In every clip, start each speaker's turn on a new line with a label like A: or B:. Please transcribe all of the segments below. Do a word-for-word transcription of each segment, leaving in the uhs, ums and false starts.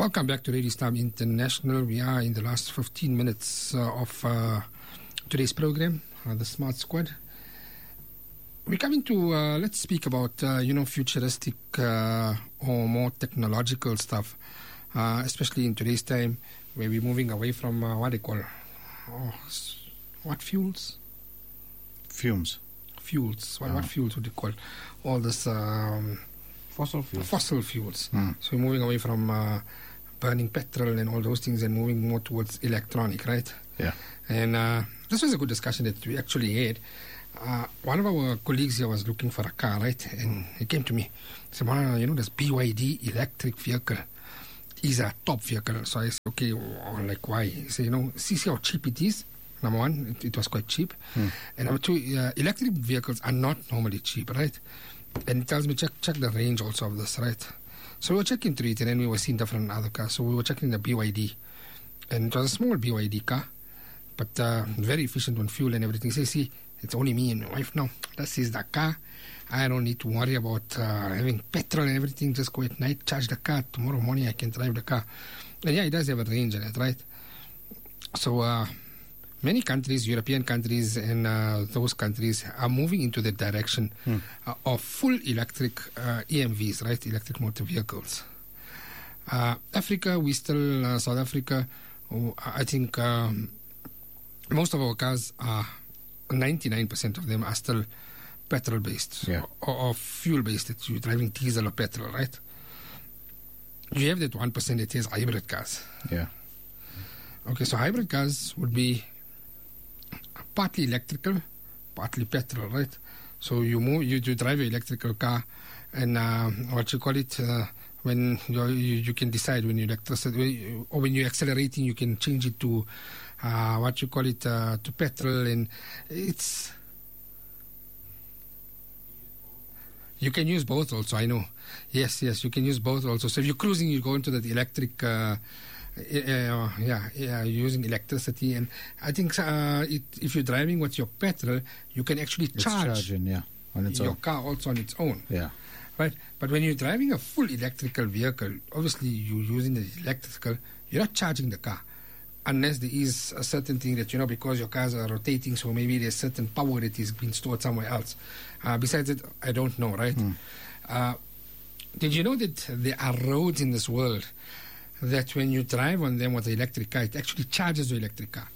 A: Welcome back to Radio Islam International. We are in the last fifteen minutes uh, of uh, today's program, uh, the Smart Squad. We're coming to, uh, let's speak about, uh, you know, futuristic uh, or more technological stuff, uh, especially in today's time where we're moving away from uh, what they call, oh, what fuels?
B: Fumes.
A: Fuels. What,
B: Oh.
A: what fuels would you call all this? Um,
C: Fossil fuels.
A: Fossil fuels.
B: Mm.
A: So we're moving away from uh, burning petrol and all those things and moving more towards electronic, right?
B: Yeah.
A: And uh, this was a good discussion that we actually had. Uh, one of our colleagues here was looking for a car, right? And he came to me. He said, "Man, you know, this B Y D electric vehicle is a top vehicle." So I said, okay, well, like why? He said, you know, see, see how cheap it is. Number one, it, it was quite cheap.
B: Hmm.
A: And number two, uh, electric vehicles are not normally cheap, right? And he tells me, check check the range also of this, right? So we were checking through it, and then we were seeing different other cars. So we were checking the B Y D. And it was a small B Y D car, but uh, very efficient on fuel and everything. He says, see, it's only me and my wife now. This is the car. I don't need to worry about uh, having petrol and everything. Just go at night, charge the car. Tomorrow morning I can drive the car. And yeah, it does have a range in it, right? So uh, many countries, European countries and uh, those countries are moving into the direction
B: Hmm.
A: uh, of full electric uh, E M Vs, right? Electric motor vehicles. Uh, Africa, we still, uh, South Africa, oh, I think um, most of our cars are, ninety-nine percent of them are still petrol based,
B: Yeah.
A: or, or fuel based, that you're driving diesel or petrol, right? You have that one percent that is hybrid cars.
B: Yeah.
A: Okay, so hybrid cars would be partly electrical, partly petrol, right? So you move, you, you drive an electrical car, and uh, what you call it, uh, when you're, you you can decide when you electricity or when you're accelerating, you can change it to uh, what you call it uh, to petrol, and it's you can use both also. I know, yes, yes, you can use both also. So if you're cruising, you go into the electric. Uh, Uh, yeah, yeah, using electricity, and I think uh, it, if you're driving with your petrol, you can actually
B: It's
A: charge
B: charging, yeah, on its
A: your
B: own.
A: car also on its own,
B: Yeah.
A: right? But when you're driving a full electrical vehicle, obviously you're using the electrical. You're not charging the car unless there is a certain thing that you know because your cars are rotating, so maybe there's certain power that is being stored somewhere else. Uh, besides it, I don't know, right?
B: Mm.
A: Uh, did you know that there are roads in this world that when you drive on them with the electric car, it actually charges the electric car?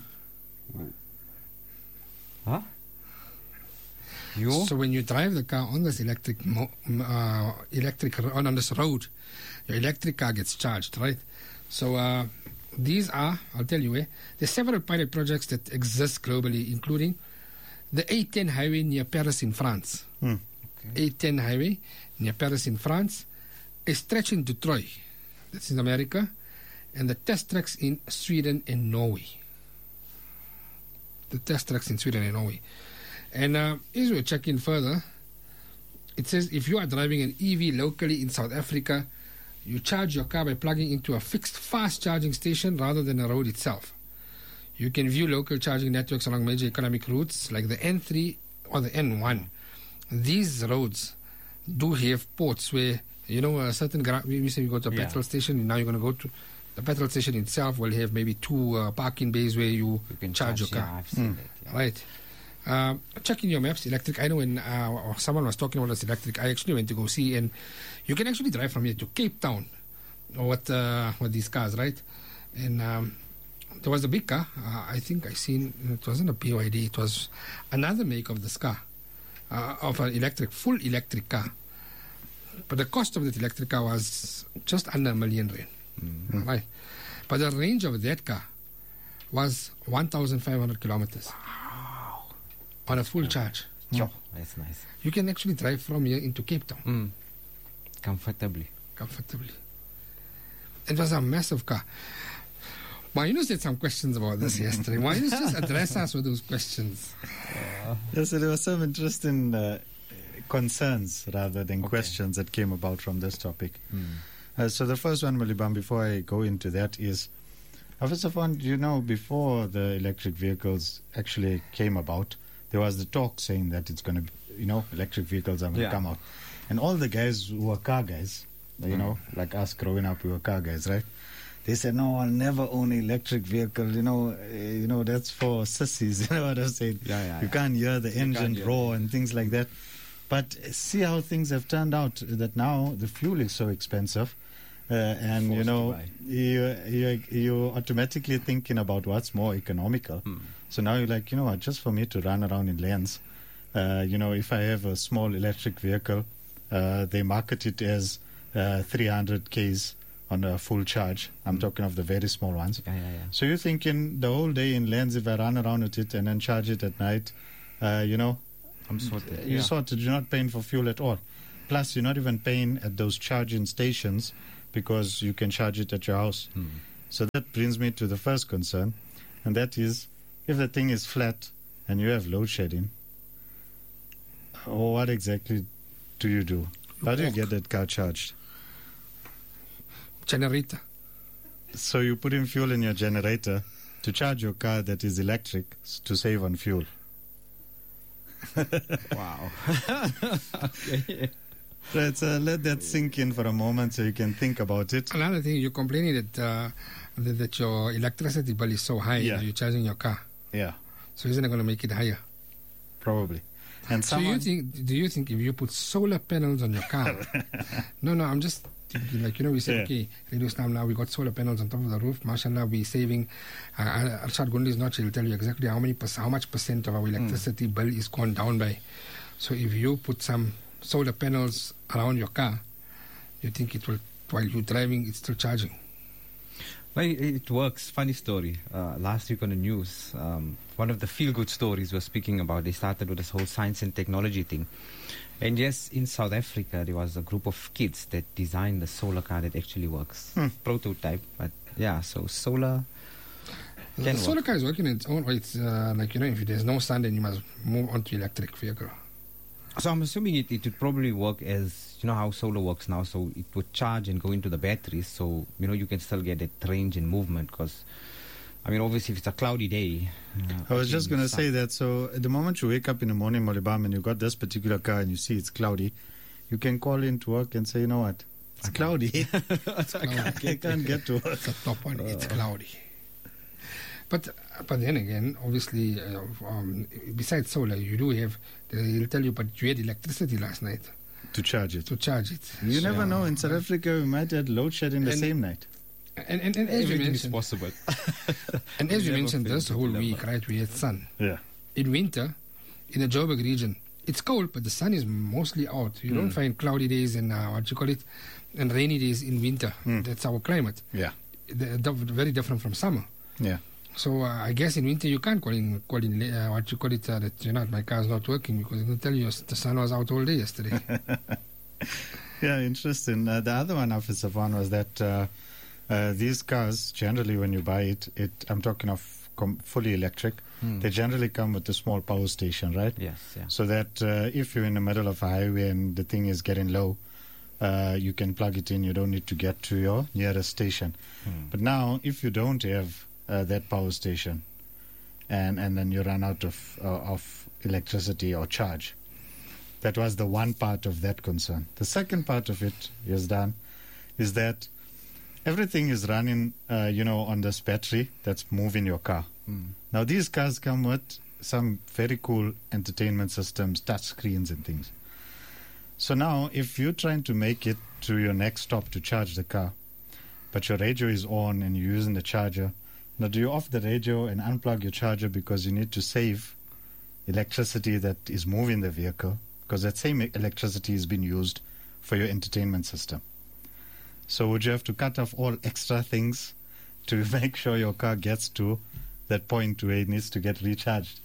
C: Huh? You?
A: So when you drive the car on this electric mo- m- uh, electric ro- on this road, your electric car gets charged, right? So uh, these are, I'll tell you, eh, there's several pilot projects that exist globally, including the A ten highway near Paris in France.
B: Hmm.
C: Okay.
A: A ten highway near Paris in France, a stretch in Detroit, that's in America, and the test tracks in Sweden and Norway. The test tracks in Sweden and Norway. And uh, as we're checking further, it says if you are driving an E V locally in South Africa, you charge your car by plugging into a fixed fast charging station rather than a road itself. You can view local charging networks along major economic routes like the N three or the N one. These roads do have ports where, you know, a certain, gra- we we say you go to a
C: Yeah.
A: petrol station, now you're going to go to the petrol station itself will have maybe two uh, parking bays where you,
C: You can
A: charge, your car.
C: Yeah, I've seen
B: Mm.
C: that. Yeah.
A: Right. Um, checking your maps, electric. I know when uh, or someone was talking about this electric, I actually went to go see, and you can actually drive from here to Cape Town or with, uh, with these cars, right? And um, there was a big car. Uh, I think I seen, it wasn't a B Y D, it was another make of this car, uh, of an electric, full electric car. But the cost of that electric car was just under a million rand.
C: Mm.
A: Right. But the range of that car was one thousand five hundred kilometers.
C: Wow.
A: On a full charge.
C: Yo, that's nice.
A: You can actually drive from here into Cape Town
C: Mm. Comfortably.
A: comfortably. It was a massive car. Marinus had some questions about this yesterday. Marinus just address us with those questions.
B: Yes, so there were some interesting uh, concerns rather than
C: Okay.
B: questions that came about from this topic.
C: Mm.
B: Uh, so the first one, Malibam, before I go into that is, uh, first of all, you know, before the electric vehicles actually came about, there was the talk saying that it's going to, you know, electric vehicles are going to
C: Yeah.
B: come out. And all the guys who were car guys you know, like us growing up, we were car guys, right? They said, no, I'll never own an electric vehicle. You know, uh, you know that's for sissies. You know what I'm saying?
C: Yeah, yeah,
B: you
C: yeah.
B: can't hear the
C: You
B: engine
C: can't hear
B: roar and things like that. But see how things have turned out. That now the fuel is so expensive, uh, and you
C: Forced to
B: know,
C: buy.
B: you you you're automatically thinking about what's more economical.
C: Hmm.
B: So now you're like, you know what? Just for me to run around in lanes, uh, you know, if I have a small electric vehicle, uh, they market it as uh, three hundred k's on a full charge. I'm
C: Mm.
B: talking of the very small ones.
C: Yeah, yeah, yeah.
B: So you're thinking the whole day in lanes, if I run around with it and then charge it at night, uh, you know,
C: I'm sorted.
B: you're
C: Yeah.
B: sorted. You're not paying for fuel at all. Plus, you're not even paying at those charging stations because you can charge it at your house.
C: Hmm.
B: So that brings me to the first concern, and that is, if the thing is flat and you have load shedding, what exactly do you do? How do you
A: walk.
B: get that car charged?
A: Generator.
B: So you put in fuel in your generator to charge your car that is electric s- to save on fuel.
C: Wow. Okay.
B: Right, so let that sink in for a moment so you can think about it.
A: Another thing, you're complaining that uh, that, that your electricity bill is so high.
B: Yeah.
A: Now you're charging your car,
B: Yeah,
A: so isn't it going to make it higher?
B: probably. And
A: So
B: someone,
A: you think? Do you think if you put solar panels on your car? no, no. I'm just thinking, like, you know, we said,
B: Yeah.
A: okay, Radio Islam now we got solar panels on top of the roof. Mashallah, we're saving. Uh, uh, Arshad Gundi is not. He'll tell you exactly how many perc- how much percent of our electricity bill is gone down by. So if you put some solar panels around your car, you think it will, while you're driving, it's still charging.
C: Well, it, it works. Funny story. Uh, last week on the news, um, one of the feel-good stories we're speaking about, they started with this whole science and technology thing. And yes, in South Africa, there was a group of kids that designed the solar car that actually works.
B: Hmm.
C: Prototype, but yeah, so solar
A: The
C: can
A: solar
C: work.
A: car is working in its own way. It's uh, like, you know, if there's no sun, then you must move on to electric vehicle.
C: So I'm assuming it, it would probably work as, you know how solar works now, so it would charge and go into the batteries, so, you know, you can still get that range and movement, because, I mean, obviously if it's a cloudy day... Uh,
B: I was just going to
C: sun-
B: say that. So at the moment you wake up in the morning, Molibam, and you got this particular car and you see it's cloudy, you can call in to work and say, you know what, it's cloudy.
A: It's cloudy.
B: I can't get to work.
A: It's a top one. It's cloudy. But but then again, obviously, uh, um, besides solar, you do have. They'll tell you, but you had electricity last night
B: To charge it.
A: to charge it.
B: You
A: So,
B: never know. In South Africa, we might have load shedding the
A: And-
B: same night.
A: And, and, and as you
C: Everything is
A: mentioned,
C: possible.
A: and as you
C: Never
A: mentioned,
C: fails
A: this
C: to
A: whole
C: deliver.
A: week, right? We had sun.
B: Yeah.
A: In winter, in the Joburg region, it's cold, but the sun is mostly out. You don't
B: Mm.
A: find cloudy days and uh, what you call it, and rainy days in winter.
B: Mm.
A: That's our climate.
B: Yeah.
A: They're diff- very different from summer.
B: Yeah.
A: So uh, I guess in winter you can't call in, call in uh, what you call it, uh, that you know my car's not working because it'll tell you the sun was out all day yesterday.
B: Yeah, interesting. Uh, the other one, Officer Van, was that uh, uh, these cars, generally when you buy it, it I'm talking of com- fully electric,
C: Hmm.
B: they generally come with a small power station, right?
C: Yes, yeah.
B: So that uh, if you're in the middle of a highway and the thing is getting low, uh, you can plug it in. You don't need to get to your nearest station.
C: Hmm.
B: But now, if you don't have uh, that power station, and and then you run out of uh, of electricity or charge, that was the one part of that concern. The second part of it is done, is that everything is running, uh, you know, on this battery that's moving your car.
C: Hmm.
B: Now these cars come with some very cool entertainment systems, touch screens and things. So now, if you're trying to make it to your next stop to charge the car, but your radio is on and you're using the charger, now do you off the radio and unplug your charger because you need to save electricity that is moving the vehicle, because that same electricity is being used for your entertainment system. So would you have to cut off all extra things to make sure your car gets to that point where it needs to get recharged?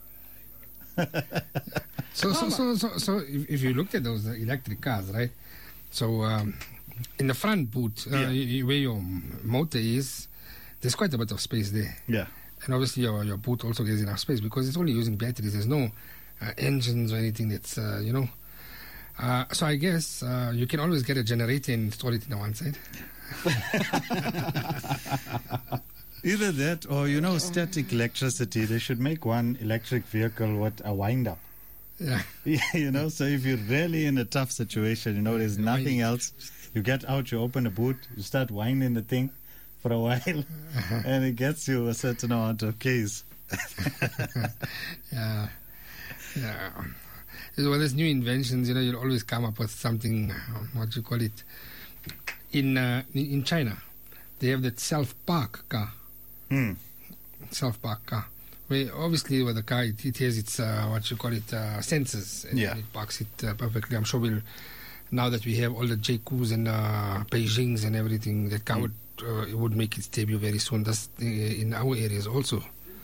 A: So, so, so, so, so if, if you looked at those uh, electric cars, right? So, um, in the front boot, uh,
B: Yeah.
A: y- y- where your motor is, there's quite a bit of space there.
B: Yeah.
A: And obviously, your, your boot also gives enough space because it's only using batteries. There's no uh, engines or anything that's, uh, you know. Uh, so, I guess uh, you can always get a generator and install it in the one side.
B: Either that or, you know, static electricity. They should make one electric vehicle with a wind-up.
A: Yeah.
B: You know, so if you're really in a tough situation, you know, there's nothing else, You get out, you open a boot, you start winding the thing for a while, and it gets you a certain amount of keys.
A: yeah, yeah. Well, there's new inventions. You know, you'll always come up with something. What do you call it? In uh, in China, they have that self-park car.
B: Hmm.
A: Self-park car. Where obviously with the car, it, it has its uh, what you call it uh, sensors, and
B: Yeah.
A: it parks it uh, perfectly. I'm sure we'll now that we have all the J Qs and uh, Beijings and everything, that car
B: Mm.
A: would uh, it would make its debut very soon. That's uh, in our areas also,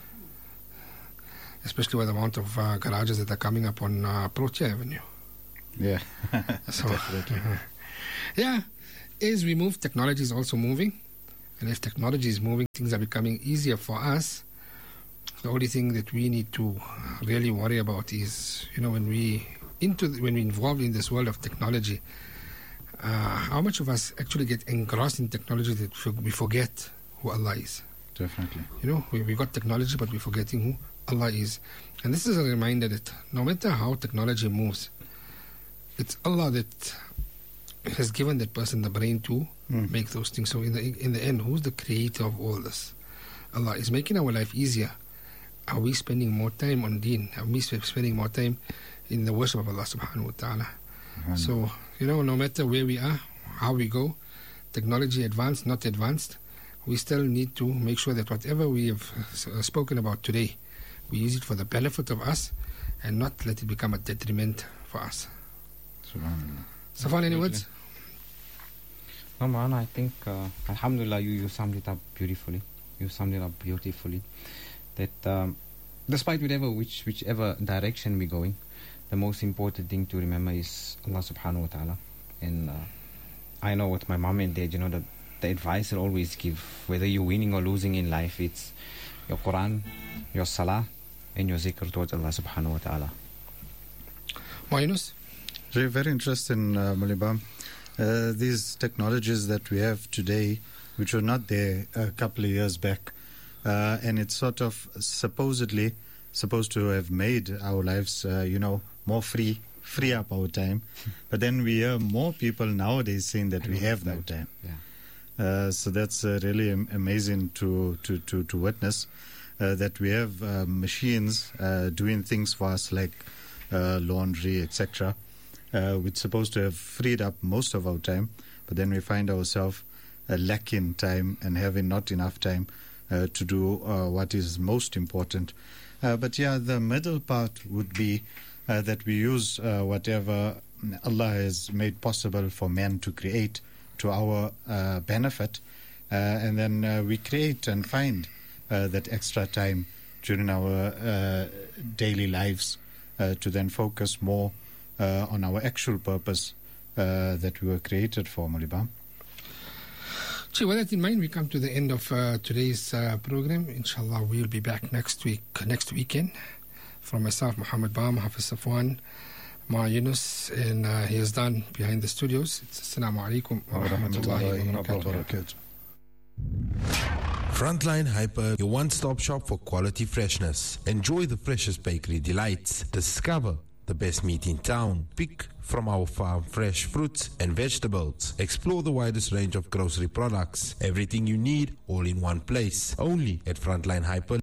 A: especially with the amount of uh, garages that are coming up on uh, Protea Avenue.
B: Yeah,
A: So,
B: definitely.
A: yeah, as we move, technology is also moving, and as technology is moving, things are becoming easier for us. The only thing that we need to really worry about is, you know, when we into the, when we involved in this world of technology, uh, how much of us actually get engrossed in technology that f- we forget who Allah is.
B: Definitely.
A: You know, we, we got technology, but we're forgetting who Allah is. And this is a reminder that no matter how technology moves, it's Allah that has given that person the brain to
B: Mm.
A: make those things. So in the in the end, who's the creator of all this? Allah is making our life easier. Are we spending more time on deen? Are we sp- spending more time in the worship of Allah subhanahu wa ta'ala?
B: Um,
A: So, you know, no matter where we are, how we go, technology advanced, not advanced, we still need to make sure that whatever we have uh, spoken about today, we use it for the benefit of us and not let it become a detriment for us.
B: Subhanallah.
A: Safwan, any words?
C: No, man, I think, uh, Alhamdulillah, you, you summed it up beautifully. You summed it up beautifully. That um, despite whatever, which, whichever direction we're going, the most important thing to remember is Allah subhanahu wa ta'ala. And uh, I know what my mom and dad, you know, the, the advice I always give, whether you're winning or losing in life, it's your Quran, your Salah, and your zikr towards Allah subhanahu wa ta'ala.
A: Yunus?
B: Very, very interesting, uh, Mulibam. Uh, these technologies that we have today, which were not there a couple of years back, uh, and it's sort of supposedly supposed to have made our lives, uh, you know, more free, free up our time. But then we hear more people nowadays saying that we have no time.
C: Yeah.
B: Uh, so that's uh, really am- amazing to, to, to, to witness uh, that we have uh, machines uh, doing things for us like uh, laundry, et cetera, uh, which supposed to have freed up most of our time, but then we find ourselves uh, lacking time and having not enough time uh, to do uh, what is most important. Uh, but yeah, the middle part would be uh, that we use uh, whatever Allah has made possible for man to create to our uh, benefit, uh, and then uh, we create and find uh, that extra time during our uh, daily lives uh, to then focus more uh, on our actual purpose uh, that we were created for, Mulibam.
A: Gee, with that in mind, we come to the end of uh, today's uh, program. Inshallah, we'll be back next week, next weekend. From myself, Muhammad Bam, Hafiz Safwan, Ma Yunus, and uh, he is done behind the studios. It's Assalamu alaikum wa rahmatullahi wa barakatuh.
D: Frontline Hyper, your one-stop shop for quality freshness. Enjoy the freshest bakery delights. Discover the best meat in town. Pick from our farm fresh fruits and vegetables. Explore the widest range of grocery products. Everything you need, all in one place. Only at Frontline Hyper.